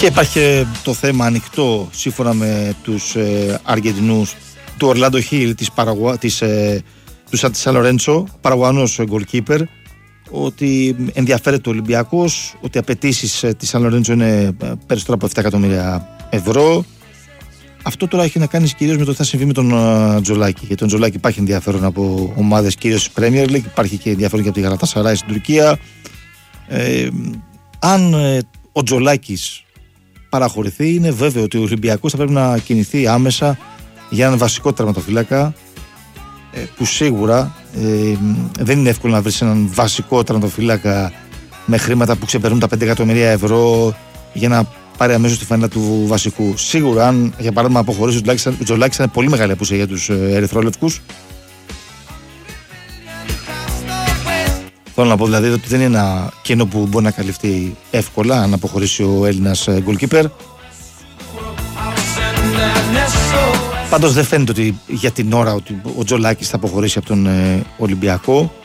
Και υπάρχει το θέμα ανοιχτό σύμφωνα με τους Αργεντινούς του Ορλάντο Χιλ του Σαν Λορέντσο, Παραγουανός goalkeeper, ότι ενδιαφέρεται ο Ολυμπιακός, ότι οι απαιτήσεις της Σαν Λορέντσο είναι περισσότερο από 7 εκατομμύρια ευρώ. Αυτό τώρα έχει να κάνει κυρίως με το τι θα συμβεί με τον Τζολάκη. Για τον Τζολάκη υπάρχει ενδιαφέρον από ομάδες κυρίως της Premier League, υπάρχει και ενδιαφέρον και από τη Γαλατασαράι στην Τουρκία. Αν ο Τζολάκης παραχωρηθεί, είναι βέβαιο ότι ο Ολυμπιακός θα πρέπει να κινηθεί άμεσα για έναν βασικό τερματοφύλακα, που σίγουρα δεν είναι εύκολο να βρεις έναν βασικό τερματοφύλακα με χρήματα που ξεπερνούν τα 5 εκατομμύρια ευρώ για να πάρει αμέσως τη φανέλα του βασικού. Σίγουρα, αν για παράδειγμα αποχωρήσει ο Τζολάκης, θα είναι πολύ μεγάλη απουσία για τους ερυθρόλευκους. Θέλω να πω δηλαδή ότι δεν είναι ένα κενό που μπορεί να καλυφθεί εύκολα αν αποχωρήσει ο Έλληνας goalkeeper. Πάντως δεν φαίνεται ότι για την ώρα ότι ο Τζολάκης θα αποχωρήσει από τον Ολυμπιακό.